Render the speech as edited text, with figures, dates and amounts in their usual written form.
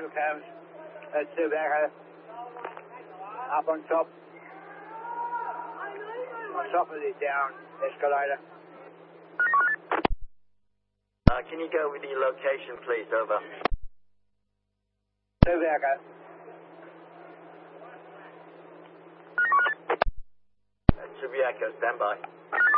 driver comes to back up on top of the down escalator. Can you go with the location, please? Over. Echo. Should be Echo, stand by.